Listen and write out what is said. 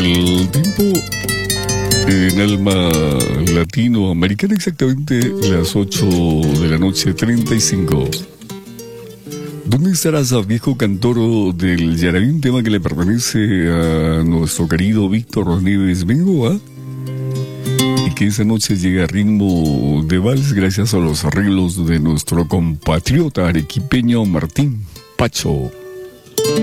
El tiempo en alma latinoamericana, exactamente las 8 de la noche, 35. ¿Dónde estarás, viejo cantor del Yaraví? Un tema que le pertenece a nuestro querido Víctor Nieves Bengoa, y que esa noche llega a ritmo de vals gracias a los arreglos de nuestro compatriota arequipeño Martín Pacho.